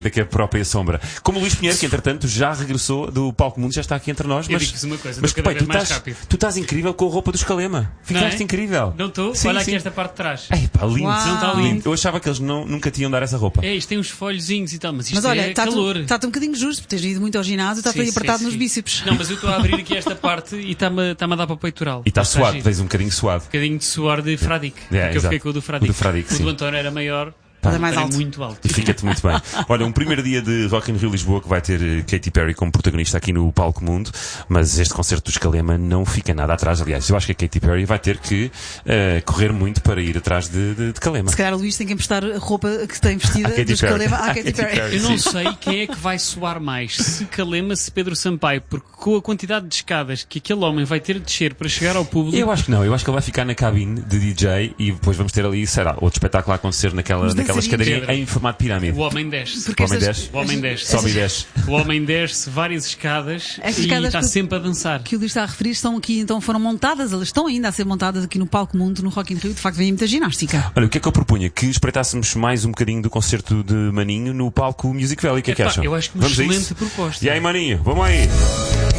que a própria sombra. Como o Luís Pinheiro, que entretanto já regressou do Palco Mundo, já está aqui entre nós. Eu digo-vos uma coisa, mas cada vez mais estás, rápido. tu estás incrível com a roupa do Escalema. Ficaste incrível. Não estou? Sim, Olha sim. aqui esta parte de trás. Ei, pá, lindo. Uau. Não está lindo? Eu achava que eles nunca tinham dar essa roupa. É, isto tem uns folhozinhos e tal, mas isto Mas olha, é calor. está-te um bocadinho justo, porque tens ido muito ao ginásio, está-te Sim, aí sim, apertado sim. nos bíceps. Não, mas eu estou a abrir aqui esta parte e está-me a dar para o peitoral. E está suado, giro. tens um bocadinho suado. Um bocadinho de suor de Fradique. É, porque eu exato. fiquei com o do Fradique. O do Fradique, o sim. do António era maior. Mas é mais era alto. muito alto. E fica-te muito bem. Olha, um primeiro dia de Rock in Rio Lisboa que vai ter Katy Perry como protagonista aqui no Palco Mundo, mas este concerto do Escalema não fica nada atrás. Aliás, eu acho que a Katy Perry vai ter que correr muito para ir atrás de Calema. Se calhar o Luís tem que emprestar a roupa que tem vestida À Katy do Escalema à Perry. Katy Perry. Eu não Sim. sei quem é que vai soar mais, se Calema, se Pedro Sampaio, porque com a quantidade de escadas que aquele homem vai ter de descer para chegar ao público. Eu acho que não, eu acho que ele vai ficar na cabine de DJ e depois vamos ter ali, sei lá, outro espetáculo a acontecer naquela dançarinos. escadaria em formato de pirâmide. O homem desce. Porque O homem estas- desce, O homem desce. sobe e desce. O homem desce várias escadas Estas e escadas está que- sempre a dançar. que o Luís está a referir estão aqui, então foram montadas, elas estão ainda a ser montadas aqui no Palco Mundo, no Rock in Rio, de facto vem muita ginástica. Olha, o que é que eu propunha? Que espreitássemos mais um bocadinho do concerto de Maninho no palco Music Valley. O que é que Epá, acham? eu acho que uma Vamos a excelente isso? proposta. E aí, Maninho, vamos aí!